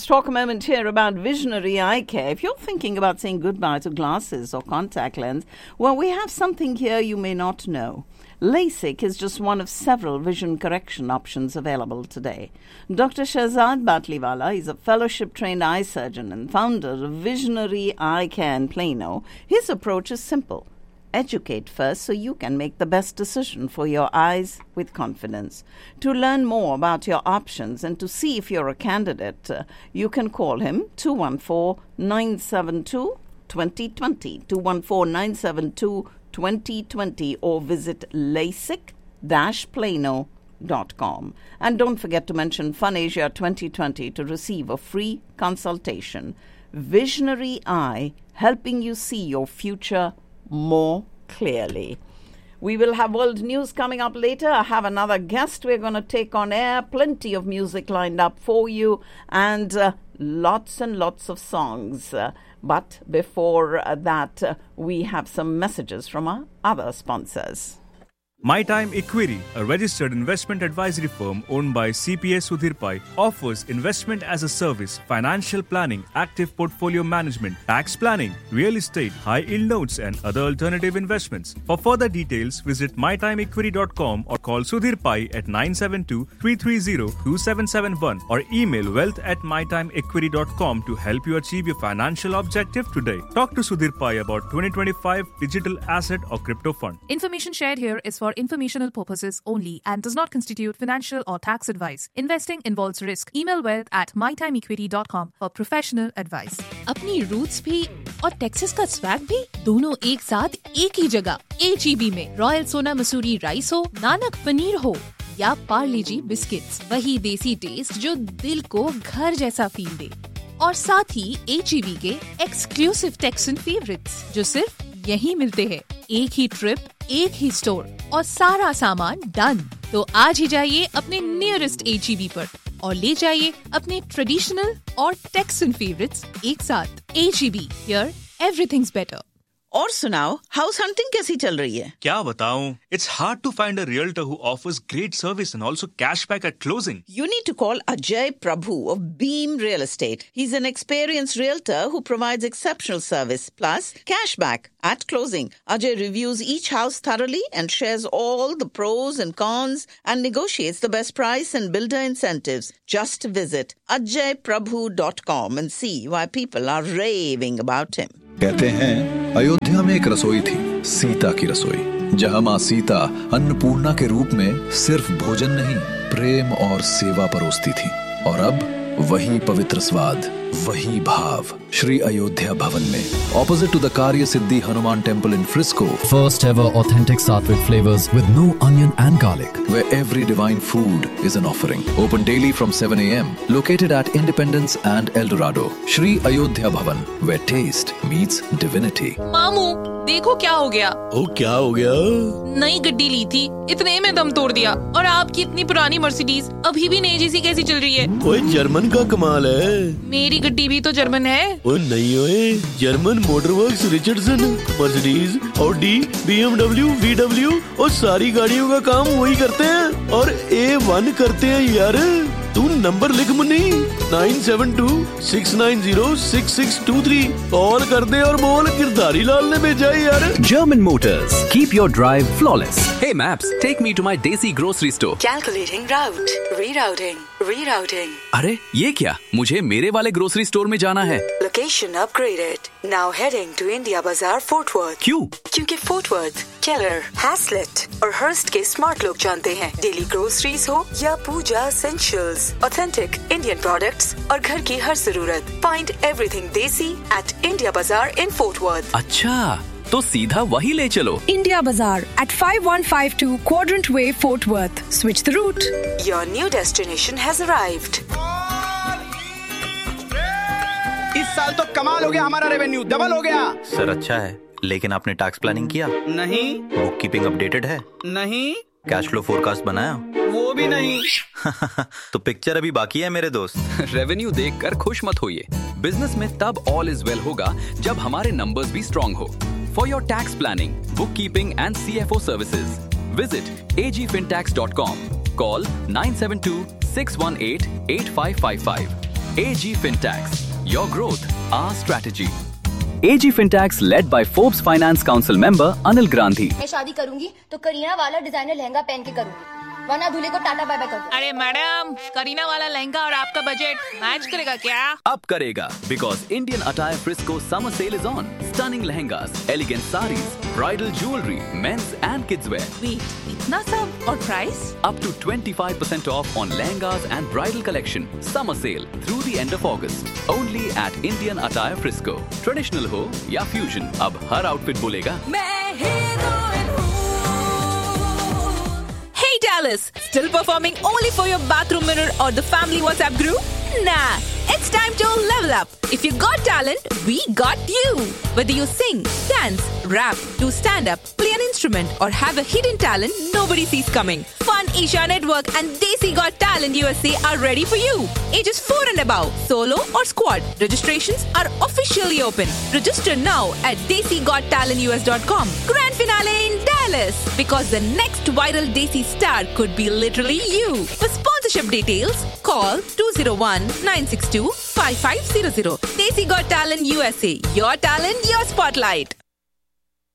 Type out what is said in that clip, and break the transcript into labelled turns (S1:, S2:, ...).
S1: Let's talk a moment here about Visionary Eye Care. If you're thinking about saying goodbye to glasses or contact lens, well, we have something here you may not know. LASIK is just one of several vision correction options available today. Dr. Shahzad Batliwala is a fellowship-trained eye surgeon and founder of Visionary Eye Care in Plano. His approach is simple. Educate first so you can make the best decision for your eyes with confidence. To learn more about your options and to see if you're a candidate, you can call him 214-972-2020, 214-972-2020, or visit LASIK-Plano.com. And don't forget to mention FunAsia 2020 to receive a free consultation. Visionary Eye, helping you see your future more clearly. We will have world news coming up later. I have another guest we're going to take on air. Plenty of music lined up for you and lots and lots of songs. But before that, we have some messages from our other sponsors.
S2: My Time Equity, a registered investment advisory firm owned by CPA Sudhir Pai, offers investment as a service, financial planning, active portfolio management, tax planning, real estate, high-yield notes and other alternative investments. For further details, visit mytimeequity.com or call Sudhir Pai at 972-330-2771 or email wealth@mytimeequity.com to help you achieve your financial objective today. Talk to Sudhir Pai about 2025 digital asset or crypto fund.
S3: Information shared here is for informational purposes only and does not constitute financial or tax advice. Investing involves risk. Email wealth@mytimeequity.com for professional advice.
S4: अपनी roots भी और Texas का swag भी दोनों एक साथ एक ही जगह HEB में। रॉयल सोना मसूरी राइस हो, नानक पनीर हो या पार्ले जी बिस्किट्स, वही देसी टेस्ट जो दिल को घर जैसा फील दे। और साथ ही HEB के एक्सक्लूसिव टेक्सन फेवरेट्स जो सिर्फ यहीं मिलते हैं। एक ही ट्रिप, एक ही स्टोर और सारा सामान डन। तो आज ही जाइए अपने नियरेस्ट HEB पर और ले जाइए अपने ट्रेडिशनल और टेक्सन फेवरेट्स एक साथ। HEB, here everything's better.
S1: और सुनाओ, हाउस हंटिंग कैसी चल रही है?
S2: क्या बताऊं? It's hard to find a realtor who offers great service and also cashback at closing.
S1: You need to call Ajay Prabhu of Beam Real Estate. He's an experienced realtor who provides exceptional service plus cashback at closing. Ajay reviews each house thoroughly and shares all the pros and cons and negotiates the best price and builder incentives. Just visit ajayprabhu.com and see why people are raving about him.
S5: कहते हैं अयोध्या में एक रसोई थी, सीता की रसोई, जहां मां सीता अन्नपूर्णा के रूप में सिर्फ भोजन नहीं, प्रेम और सेवा परोसती थी। और अब वही पवित्र स्वाद, वही भाव श्री अयोध्या भवन में, opposite to the Karya Siddhi Hanuman Temple in Frisco.
S6: First ever authentic sattvic flavors with no onion and garlic.
S5: Where every divine food is an offering. Open daily from 7 a.m. Located at Independence and El Dorado. Shri Ayodhya Bhavan, where taste meets divinity.
S4: मामू देखो क्या हो गया।
S7: ओ क्या हो गया?
S4: नई गड्डी ली थी, इतने में दम तोड़ दिया। और आपकी इतनी पुरानी मर्सिडीज अभी भी नई जैसी कैसी चल रही है?
S7: ओए जर्मन का कमाल है।
S4: मेरी गड्डी भी तो जर्मन है।
S7: ओ नहीं ओए, German मोटरवर्क्स, Richardson, Mercedes, Audi, BMW, VW और सारी गाड़ियों का काम वही करते हैं और A1 करते हैं यार। तू नंबर लिख मुन्नी 9726906623 कॉल कर दे और बोल गिरधारी लाल ने भेजा है यार।
S8: German Motors, keep your drive flawless. Hey Maps, take me to my Desi grocery store.
S9: Calculating route, rerouting.
S8: अरे ये क्या? मुझे मेरे वाले ग्रोसरी स्टोर में जाना है।
S9: Location upgraded. Now heading to India Bazaar, Fort Worth.
S8: क्यों?
S9: क्योंकि Fort Worth, Keller, Haslett और Hearst के स्मार्ट लोग जानते हैं। डेली ग्रोसरीज हो या पूजा एसेंशियल्स, ऑथेंटिक इंडियन प्रोडक्ट्स और घर की हर जरूरत। Find everything Desi at India Bazaar in Fort Worth.
S8: अच्छा, तो सीधा वही ले चलो।
S10: India Bazaar at 5152 Quadrant Way, Fort Worth. Switch the route.
S9: Your new destination has arrived.
S11: इस साल तो कमाल हो गया, हमारा रेवेन्यू डबल हो गया।
S12: सर अच्छा है, लेकिन आपने टैक्स प्लानिंग किया?
S11: नहीं।
S12: बुक कीपिंग अपडेटेड है?
S11: नहीं।
S12: कैश फ्लो फोरकास्ट बनाया?
S11: वो भी नहीं।
S12: तो पिक्चर अभी बाकी है मेरे दोस्त।
S6: रेवेन्यू देखकर खुश मत होइए। बिजनेस में तब ऑल इज वेल होगा जब हमारे नंबर्स भी स्ट्रॉन्ग हो। For your tax planning, book keeping and CFO services, visit agfintax.com. Call 972-618-8555. AG Fintax. Your growth, our strategy.
S8: AG Fintax led by Forbes Finance Council member Anil Grandhi.
S13: मैं शादी करूंगी तो करीना वाला डिजाइनर लहंगा पहन के करूंगी, वरना दूल्हे को टाटा बाय बाय कर दो।
S4: अरे मैडम, करीना वाला लहंगा और आपका बजट मैच करेगा क्या?
S6: अब करेगा, because Indian Attire Frisco summer sale is on. Stunning lehengas, elegant sarees, bridal jewelry, men's and kids wear.
S4: Wait, इतना सब और price?
S6: Up to 25% off on lehengas and bridal collection. Summer sale through the end of August. Only at Indian Attire Frisco. Traditional हो या fusion, अब हर outfit बोलेगा
S4: मैं heroine हूँ। Hey Dallas, still performing only for your bathroom mirror or the family WhatsApp group? Nah, it's time to level up. If you got talent, we got you. Whether you sing, dance, rap, do stand-up, play an instrument, or have a hidden talent nobody sees coming, Fun Asia Network and Desi Got Talent USA are ready for you. Ages 4 and above, solo or squad. Registrations are officially open. Register now at DesiGotTalentUS.com. Grand finale in Dallas, because the next viral Desi star could be literally you. For sponsorship details, call 201-962-5500. Desi Got Talent USA. Your talent, your spotlight.